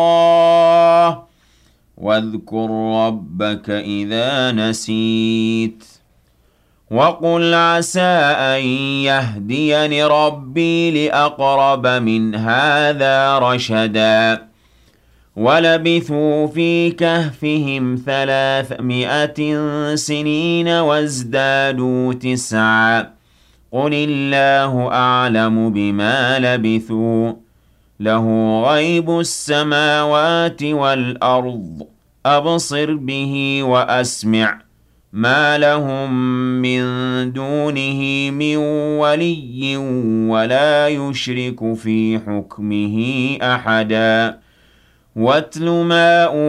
واذكر ربك إذا نسيت وقل عسى أن يهديني ربي لأقرب من هذا رشدا ولبثوا في كهفهم 300 سنين وازدادوا 9 قل الله أعلم بما لبثوا له غيب السماوات والأرض أبصر به وأسمع ما لهم من دونه من ولي ولا يشرك في حكمه أحدا واتل ما